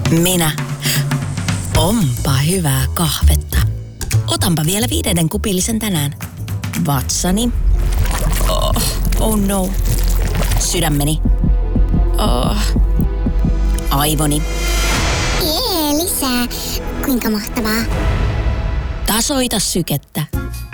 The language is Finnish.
Minä. Onpa hyvää kahvetta. Otanpa vielä 5. kupillisen tänään. Vatsani. Oh no. Sydämeni. Aivoni. Lisää. Kuinka mahtavaa. Tasoita sykettä.